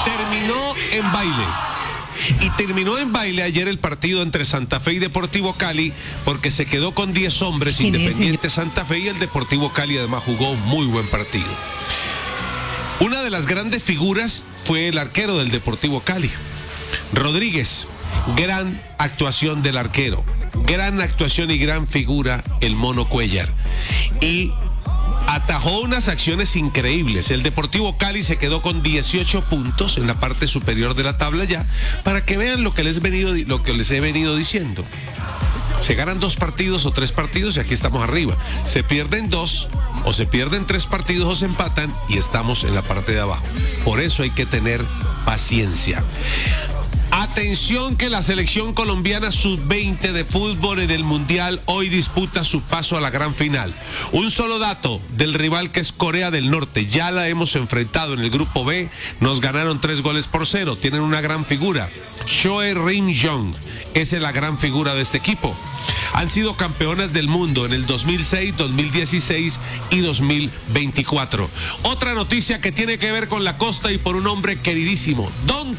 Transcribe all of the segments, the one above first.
terminó en baile. Y terminó en baile ayer el partido entre Santa Fe y Deportivo Cali, porque se quedó con 10 hombres. Independiente Santa Fe, y el Deportivo Cali además jugó un muy buen partido. Una de las grandes figuras fue el arquero del Deportivo Cali, Rodríguez. Gran actuación del arquero, gran actuación y gran figura el Mono Cuéllar. Y atajó unas acciones increíbles. El Deportivo Cali se quedó con 18 puntos en la parte superior de la tabla ya, para que vean lo que les he venido diciendo. Se ganan 2 partidos o 3 partidos y aquí estamos arriba. Se pierden 2 o se pierden 3 partidos o se empatan y estamos en la parte de abajo. Por eso hay que tener paciencia. Atención, que la selección colombiana sub-20 de fútbol en el Mundial hoy disputa su paso a la gran final. Un solo dato del rival, que es Corea del Norte. Ya la hemos enfrentado en el grupo B, nos ganaron 3-0. Tienen una gran figura. Choe Rim-jong es la gran figura de este equipo. Han sido campeonas del mundo en el 2006, 2016 y 2024. Otra noticia que tiene que ver con la costa y por un hombre queridísimo, Don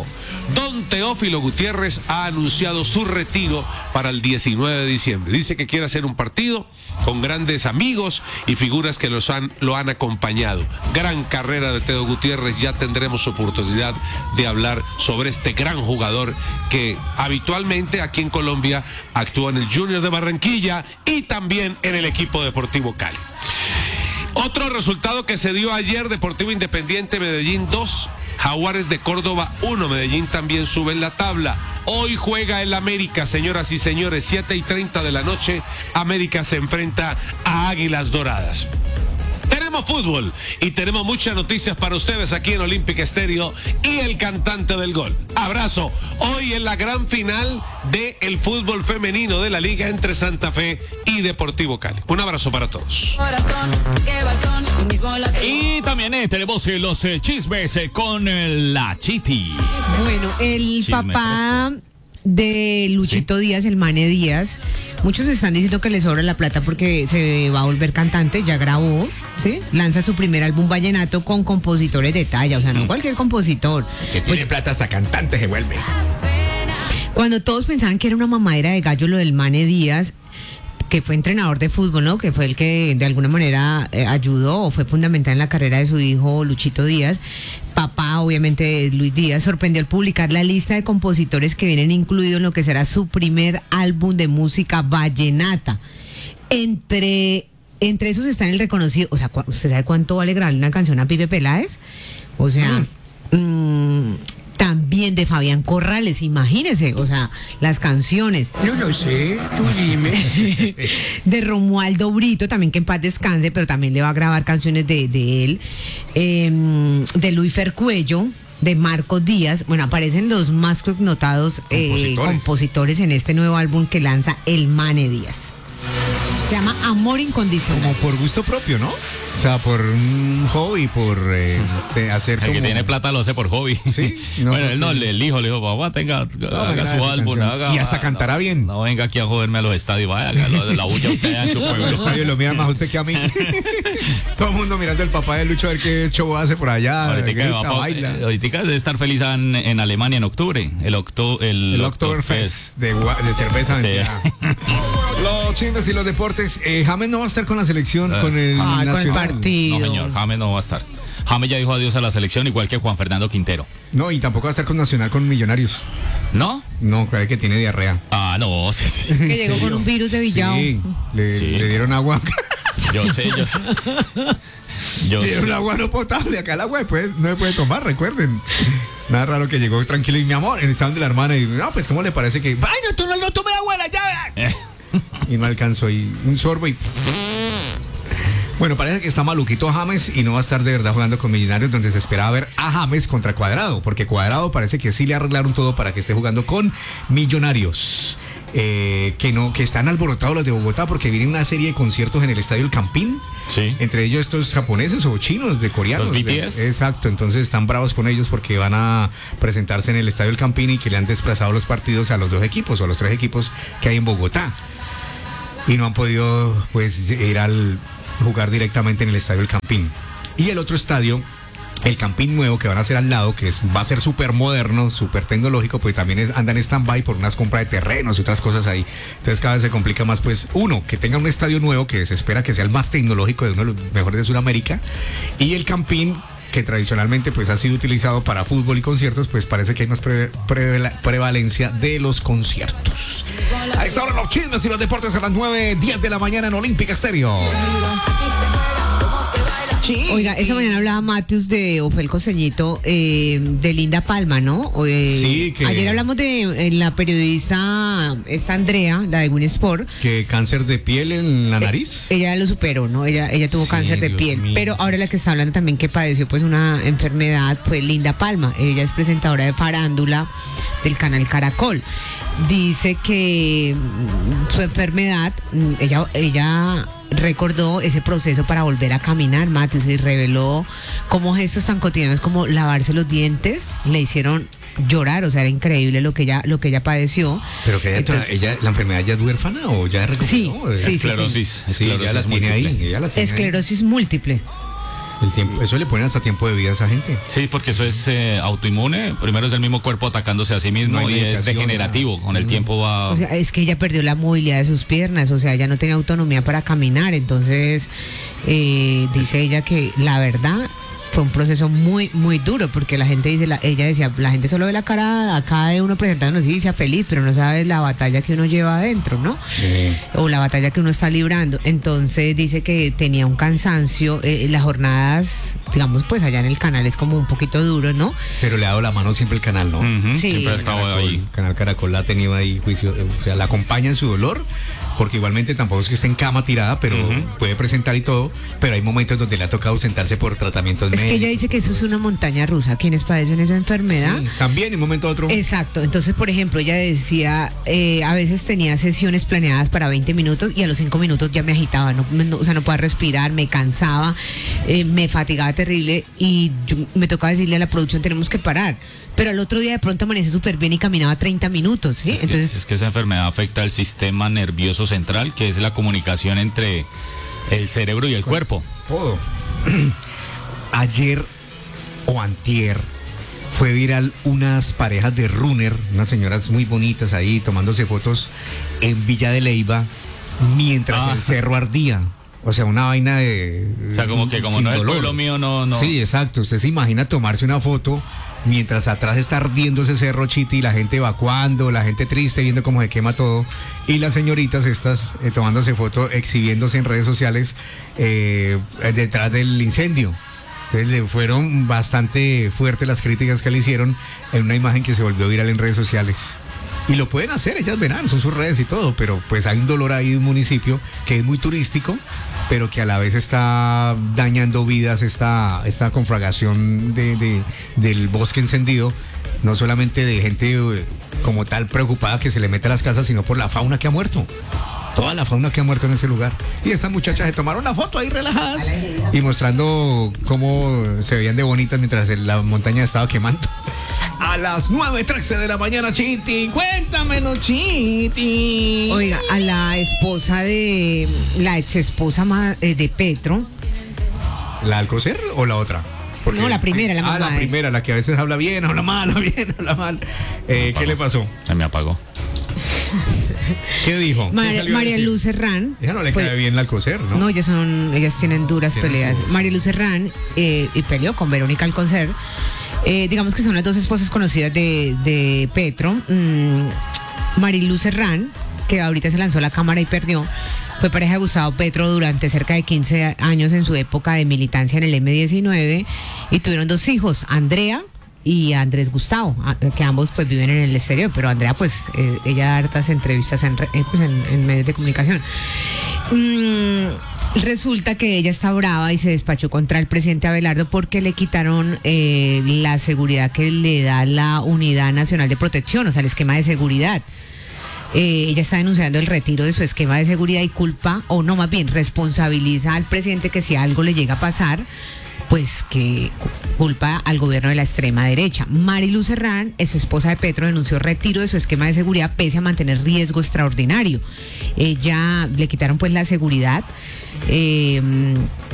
Teófilo Gutiérrez ha anunciado su retiro para el 19 de diciembre. Dice que quiere hacer un partido con grandes amigos y figuras que lo han acompañado. Gran carrera de Teo Gutiérrez. Ya tendremos oportunidad de hablar sobre este gran jugador que habitualmente aquí en Colombia actúa en el Junior de Barranquilla y también en el equipo Deportivo Cali. Otro resultado que se dio ayer: Deportivo Independiente Medellín 2, Jaguares de Córdoba 1. Medellín también sube en la tabla. Hoy juega el América, señoras y señores, 7:30 de la noche. América se enfrenta a Águilas Doradas. Tenemos fútbol y tenemos muchas noticias para ustedes aquí en Olímpica Estéreo y el cantante del gol. Abrazo. Hoy en la gran final del fútbol femenino de la liga entre Santa Fe y Deportivo Cali. Un abrazo para todos. Y también tenemos los chismes con la Chiti. Bueno, el papá de Luchito Díaz, el Mane Díaz, muchos están diciendo que le sobra la plata porque se va a volver cantante, ya grabó, ¿sí? Lanza su primer álbum vallenato con compositores de talla, o sea, no cualquier compositor. Que tiene plata, hasta cantante se vuelve. Cuando todos pensaban que era una mamadera de gallo lo del Mane Díaz, que fue entrenador de fútbol, ¿no? Que fue el que de alguna manera ayudó o fue fundamental en la carrera de su hijo Luchito Díaz. Papá, obviamente, Luis Díaz, sorprendió al publicar la lista de compositores que vienen incluidos en lo que será su primer álbum de música vallenata. Entre esos están el reconocido, o sea, ¿usted sabe cuánto vale grabarle una canción a Pipe Peláez? O sea, también de Fabián Corrales, imagínese, o sea, las canciones. No lo sé, tú dime. De Romualdo Brito, también que en paz descanse, pero también le va a grabar canciones de él. De Luis Fercuello, de Marcos Díaz. Bueno, aparecen los más connotados compositores en este nuevo álbum que lanza el Mane Díaz. Se llama Amor Incondicional. Como por gusto propio, ¿no? O sea, por un hobby, por hacer como... El que tiene plata lo hace por hobby. Sí. No, bueno, él no, el hijo le dijo, papá, haga su álbum, haga... Y hasta cantará bien. No venga aquí a joderme a los estadios, vaya, haga la bulla usted en su pueblo. El estadio lo mira más a usted que a mí. Todo el mundo mirando el papá de Lucho a ver qué show hace por allá. Ahorita debe estar feliz en Alemania en octubre. El Oktoberfest de cerveza. Sí. Los chismes y los deportes. James no va a estar con la selección, con el nacional. No, señor, James no va a estar. James ya dijo adiós a la selección, igual que Juan Fernando Quintero. No, y tampoco va a estar con Nacional, con Millonarios. ¿No? No, creo que tiene diarrea. Ah, no. Sí. Que llegó con un virus de Villao. Sí, le dieron agua. Yo sé. Le dieron agua no potable. Acá el agua no se puede tomar, recuerden. Nada raro que llegó tranquilo y mi amor, en el salón de la hermana y no, pues ¿cómo le parece que? ¡Ay, no tomé agua la llave! Y no alcanzó y un sorbo y... Bueno, parece que está maluquito James y no va a estar de verdad jugando con Millonarios, donde se esperaba ver a James contra Cuadrado, porque Cuadrado parece que sí le arreglaron todo para que esté jugando con Millonarios. Que están alborotados los de Bogotá porque viene una serie de conciertos en el Estadio El Campín. Sí. Entre ellos estos japoneses o chinos, de coreanos. Los BTS. Exacto, entonces están bravos con ellos porque van a presentarse en el Estadio El Campín y que le han desplazado los partidos a los 2 equipos o a los 3 equipos que hay en Bogotá. Y no han podido pues ir al jugar directamente en el Estadio El Campín. Y el otro estadio el campín nuevo que van a hacer al lado, va a ser súper moderno, súper tecnológico, pues también anda en stand-by por unas compras de terrenos y otras cosas ahí. Entonces cada vez se complica más, pues, uno, que tenga un estadio nuevo, que se espera que sea el más tecnológico, de uno de los mejores de Sudamérica, y el campín, que tradicionalmente pues ha sido utilizado para fútbol y conciertos, pues parece que hay más prevalencia de los conciertos. A esta hora los chismes y los deportes a las 9:10 de la mañana en Olímpica Estéreo. Oiga, esa mañana hablaba Matius o fue el costeñito de Linda Palma, ¿no? Sí, que ayer hablamos de la periodista esta Andrea, la de Win Sport. Que cáncer de piel en la nariz. Ella lo superó, ¿no? Ella tuvo cáncer de piel. Mío. Pero ahora la que está hablando también que padeció pues una enfermedad fue Linda Palma. Ella es presentadora de farándula del canal Caracol. Dice que su enfermedad, ella recordó ese proceso para volver a caminar, Matius, y reveló cómo gestos tan cotidianos como lavarse los dientes le hicieron llorar. O sea, era increíble lo que ella padeció. Pero que la enfermedad ya es huérfana o ya recuperó. Sí, esclerosis. Sí, ya la tiene ahí. Esclerosis múltiple. El tiempo, eso le ponen hasta tiempo de vida a esa gente. Sí, porque eso es autoinmune. Primero es el mismo cuerpo atacándose a sí mismo y es degenerativo. Con el tiempo va... O sea, es que ella perdió la movilidad de sus piernas. O sea, ella no tenía autonomía para caminar. Entonces, dice ella que la verdad fue un proceso muy, muy duro, porque la gente dice, ella decía, la gente solo ve la cara acá de uno presentando noticias feliz, pero no sabe la batalla que uno lleva adentro, ¿no? Sí. O la batalla que uno está librando. Entonces dice que tenía un cansancio, las jornadas, digamos, pues allá en el canal es como un poquito duro, ¿no? Pero le ha dado la mano siempre el canal, ¿no? Sí. Siempre ha estado ahí. El canal Caracol la ha tenido ahí juicio, o sea, la acompaña en su dolor, porque igualmente tampoco es que esté en cama tirada, pero puede presentar y todo, pero hay momentos donde le ha tocado sentarse por tratamientos médicos. Es que ella dice que eso es una montaña rusa. Quienes padecen esa enfermedad. Sí, también en un momento a otro. Exacto. Entonces, por ejemplo, ella decía, a veces tenía sesiones planeadas para 20 minutos y a los 5 minutos ya me agitaba. O sea, no podía respirar, me cansaba, me fatigaba terrible y me tocaba decirle a la producción, tenemos que parar. Pero al otro día de pronto amanece súper bien y caminaba 30 minutos. ¿Sí? Entonces, es que esa enfermedad afecta al sistema nervioso central, que es la comunicación entre el cerebro y el cuerpo. Todo. Ayer o antier fue viral unas parejas de runner, unas señoras muy bonitas ahí tomándose fotos en Villa de Leyva mientras el cerro ardía. O sea, una vaina de... O sea, como que como no es el pueblo mío, no. Sí, exacto. Usted se imagina tomarse una foto mientras atrás está ardiendo ese cerro, Chiti, y la gente evacuando, la gente triste viendo cómo se quema todo, y las señoritas estas tomándose fotos, exhibiéndose en redes sociales detrás del incendio. Entonces le fueron bastante fuertes las críticas que le hicieron en una imagen que se volvió viral en redes sociales. Y lo pueden hacer, ellas verán, son sus redes y todo, pero pues hay un dolor ahí de un municipio que es muy turístico, pero que a la vez está dañando vidas, esta conflagración del bosque encendido, no solamente de gente como tal preocupada que se le mete a las casas, sino por la fauna que ha muerto. Toda la fauna que ha muerto en ese lugar. Y estas muchachas se tomaron una foto ahí relajadas y mostrando cómo se veían de bonitas mientras la montaña estaba quemando. A las 9:13 de la mañana, Chiti. Cuéntamelo, Chiti. oiga, a la ex esposa de Petro. ¿La Alcocer o la otra? No, la primera, la mamá. La primera, la que a veces habla bien, habla mal, habla mal. ¿Qué le pasó? Se me apagó. ¿Qué dijo? María Luz Serrán. Ella no le cae bien la Alcocer, ¿no? No, ellas tienen duras peleas. María Luz Serrán y peleó con Verónica Alcocer. Digamos que son las dos esposas conocidas de Petro. María Luz Serrán, que ahorita se lanzó a la cámara y perdió, fue pareja de Gustavo Petro durante cerca de 15 años en su época de militancia en el M19 y tuvieron 2 hijos, Andrea y Andrés Gustavo, que ambos pues viven en el exterior, pero Andrea pues ella da hartas entrevistas en medios de comunicación. Resulta que ella está brava y se despachó contra el presidente Abelardo porque le quitaron la seguridad que le da la Unidad Nacional de Protección, o sea, el esquema de seguridad. Ella está denunciando el retiro de su esquema de seguridad y culpa, o no, más bien responsabiliza al presidente que si algo le llega a pasar, pues que culpa al gobierno de la extrema derecha. Mariluz Serrán, ex esposa de Petro, denunció retiro de su esquema de seguridad pese a mantener riesgo extraordinario. Ella le quitaron pues la seguridad.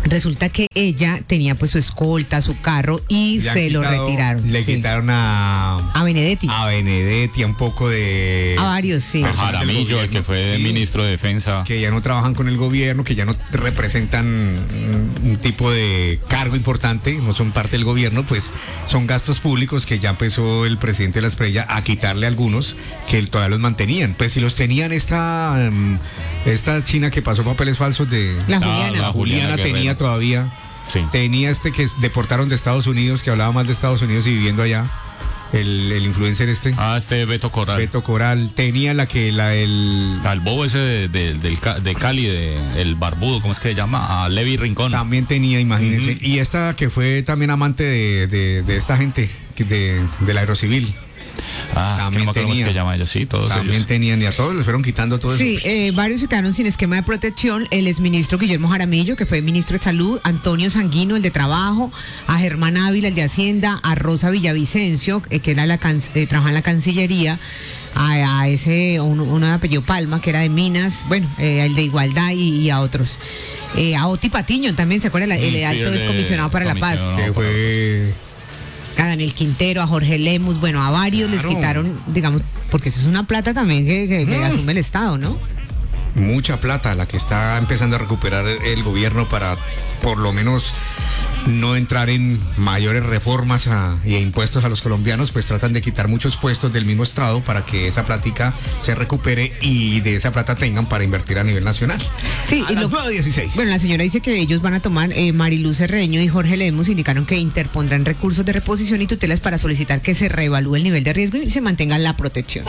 Resulta que ella tenía pues su escolta, su carro y Le han se lo quitado- retiraron. Le sí. quitaron a Benedetti. Benedetti, un poco de... A varios, sí. A Personal del Jaramillo, el gobierno, que fue sí. ministro de Defensa. Que ya no trabajan con el gobierno, que ya no representan un tipo de cargo importante, no son parte del gobierno, pues son gastos públicos que ya empezó el presidente de la Espriella a quitarle a algunos que todavía los mantenían. Pues si los tenían esta china que pasó papeles falsos de... La La Juliana. Juliana tenía Guerrero. todavía. Sí. Tenía que deportaron de Estados Unidos, que hablaba mal de Estados Unidos y viviendo allá. El influencer Beto Corral. Beto Coral. Tenía el Al bobo ese de Cali, el barbudo, ¿cómo es que se llama? A Levi Rincón. también tenía, imagínense. Ujú. Y esta que fue también amante de esta gente, del aerocivil. Es que no me también acuerdo cómo es tenía. que llama ellos, sí, todos También ellos. tenían, y a todos les fueron quitando todo Sí, eso. varios se quedaron sin esquema de protección. El exministro Guillermo Jaramillo, que fue ministro de Salud, Antonio Sanguino, el de Trabajo, a Germán Ávila, el de Hacienda, a Rosa Villavicencio, que era trabajaba en la Cancillería, a ese, uno de apellido Palma, que era de Minas, bueno, el de Igualdad y a otros. A Oti Patiño también, ¿se acuerdan? El Sí, alto el de descomisionado para la paz. comisionado. Que fue... A Daniel Quintero, a Jorge Lemus, bueno, a varios les Claro. quitaron, digamos, porque eso es una plata también que asume el Estado, ¿no? mucha plata la que está empezando a recuperar el gobierno para por lo menos no entrar en mayores reformas y impuestos a los colombianos, pues tratan de quitar muchos puestos del mismo estado para que esa plática se recupere y de esa plata tengan para invertir a nivel nacional. Sí, a y las lo- 9:16. Bueno, la señora dice que ellos van a tomar, Mariluz Cerreño y Jorge Lemus indicaron que interpondrán recursos de reposición y tutelas para solicitar que se reevalúe el nivel de riesgo y se mantenga la protección.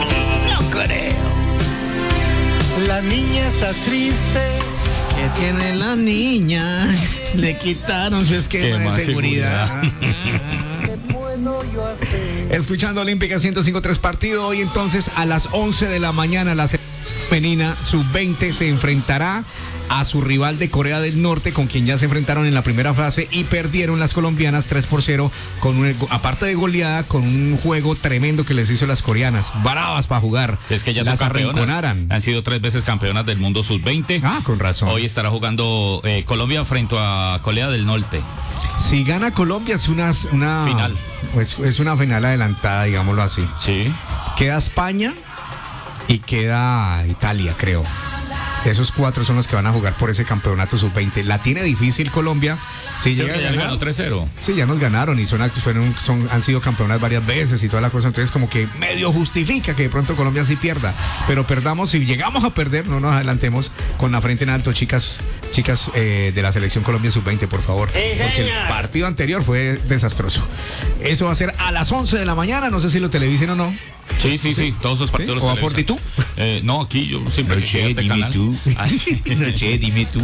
La niña está triste. ¿Qué tiene la niña? Le quitaron su esquema de seguridad. ¿Qué puedo yo hacer? Escuchando Olímpica 105.3 partido. Hoy entonces a las 11 de la mañana la femenina sub-20 se enfrentará a su rival de Corea del Norte, con quien ya se enfrentaron en la primera fase y perdieron las colombianas 3-0 aparte de goleada, con un juego tremendo que les hizo las coreanas, bravas para jugar. Es que ya son las campeonas. arrinconaran. Han sido 3 veces campeonas del mundo sub-20. Ah, con razón. Hoy estará jugando Colombia frente a Corea del Norte. Si gana Colombia es una Final. Pues es una final adelantada, digámoslo así. Sí. Queda España y queda Italia, creo. Esos 4 son los que van a jugar por ese campeonato sub-20. La tiene difícil Colombia. Si Sí, llega a que ya le ganar, ganó 3-0. sí, ya nos ganaron y han sido campeonas varias veces y toda la cosa. Entonces como que medio justifica que de pronto Colombia sí pierda. Pero perdamos, si llegamos a perder, no nos adelantemos con la frente en alto, chicas de la selección Colombia sub-20, por favor. Porque el partido anterior fue desastroso. Eso va a ser a las 11 de la mañana. No sé si lo televisen o no. Sí, todos esos partidos los ¿O va por televisan. ti tú? No, aquí yo siempre que llegue a este canal. Ay, No sé, dime tú.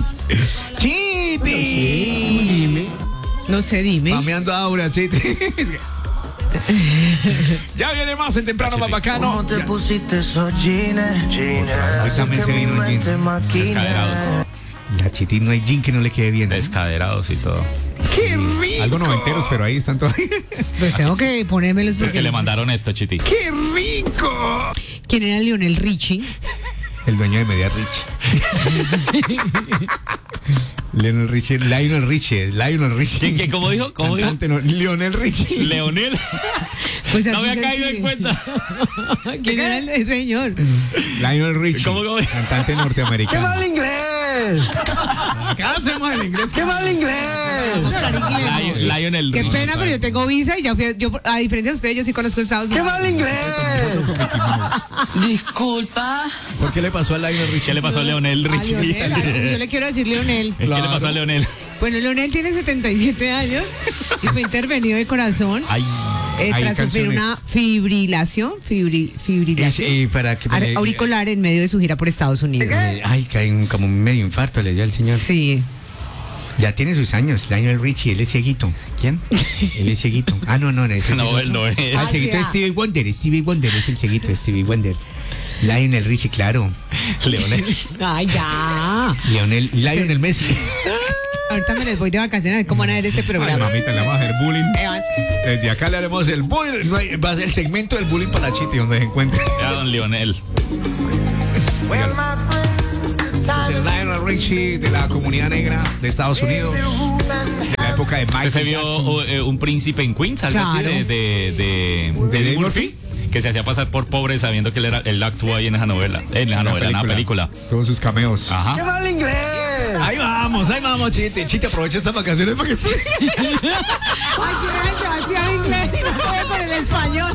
¡Chiti! No sé, dime. Mameando a Aura, Chiti. Ya viene más en temprano, más bacano. ¿Cómo te pusiste esos jeans? Hoy también se vino el jean. Descaderados. La Chiti no hay jean que no le quede bien. Descaderados y todo. ¡Qué rico! Algo noventeros, pero ahí están todavía. Pues tengo que ponérmelos Es que porque... le mandaron esto, Chiti. ¡Qué rico! ¿Quién era Lionel Richie? El dueño de Media Rich. Lionel Richie. ¿Quién? ¿Cómo dijo? ¿Cómo dijo? Cantante, no, Lionel Richie. Leonel. Pues No así me ha se caído escribe. en cuenta. ¿Quién era el señor? Lionel Richie. ¿Cómo? Cantante ¡Qué norteamericano. mal inglés! Acá hacemos el inglés. ¡Qué mal inglés! Vamos a hablar inglés. Lionel Qué Richie. pena, pero yo tengo visa y yo, a diferencia de ustedes, yo sí conozco Estados ¡Qué Unidos. mal inglés! Disculpa. ¿Por qué le pasó a Lionel Richie? ¿Qué le pasó a Leonel A Richie? Lionel, algo que yo le quiero decir Lionel. ¿Qué le pasó a Leonel? Bueno, Leonel tiene 77 años y fue intervenido de corazón Ay, Hay tras sufrir canciones. una fibrilación Para que auricular en medio de su gira por Estados Unidos. Ay, cae como un medio infarto, le dio al señor. Sí. Ya tiene sus años, Lionel Richie, él es cieguito. ¿Quién? Él es cieguito. Ah, no, ese es no, el él no es. Ah, el cieguito es Stevie Wonder es el cieguito de Stevie Wonder. Lionel Richie, claro. Leonel. Ay, ya. Lionel Messi. Ahorita me les voy de vacaciones a ver cómo van a ver este Ay, programa. mamita, le vamos a hacer bullying. Evan, Desde acá le haremos el bullying. No hay- va a ser el segmento del bullying para la Chiti, donde se encuentre. Era don Leonel. Well, my friends, the time el Lionel Richie de la comunidad negra de Estados Unidos. De la época de Michael ¿Se vio Jackson. un príncipe en Queens, algo así Claro. de Eddie Murphy? Que se hacía pasar por pobre sabiendo que él actuó ahí en esa novela. En una película. Todos sus cameos. Ajá. mal inglés! Ahí vamos, Chite. Chite, aprovecha estas vacaciones para que estudie. Ay, quiero inglés y no puede con el español.